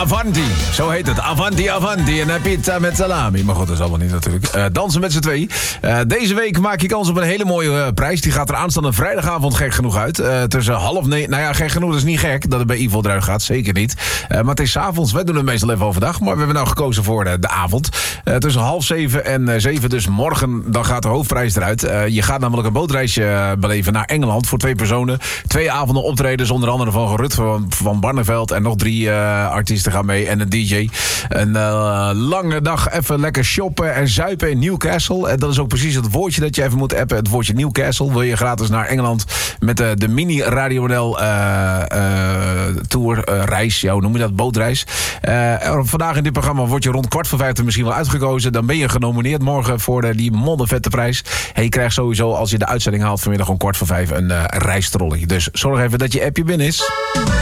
Avanti. Zo heet het. Avanti, Avanti. En pizza met salami. Maar goed, dat is allemaal niet natuurlijk. Dansen met z'n twee. Deze week maak je kans op een hele mooie prijs. Die gaat er aanstaande vrijdagavond gek genoeg uit. Tussen 8:30. Nou ja, gek genoeg, dat is niet gek dat het bij Ivo eruit gaat. Zeker niet. Maar het is 's avonds. Wij doen het meestal even overdag. Maar we hebben nou gekozen voor de avond. Tussen 6:30 en 7. Dus morgen dan gaat de hoofdprijs eruit. Je gaat namelijk een bootreisje beleven naar Engeland voor 2 personen. 2 avonden optredens. Onder andere van Rut van Barneveld. En nog 3 artiesten gaan mee. En een DJ. Een lange dag even lekker shoppen en zuipen in Newcastle. En dat is ook precies het woordje dat je even moet appen. Het woordje Newcastle. Wil je gratis naar Engeland met de mini Radio NL tour reis. Ja, hoe noem je dat? Bootreis. Vandaag in dit programma word je rond 4:15 misschien wel uitgekozen. Dan ben je genomineerd morgen voor die moddervette prijs. En je krijgt sowieso, als je de uitzending haalt vanmiddag om 4:15 een reistrolley. Dus zorg even dat je appje binnen is.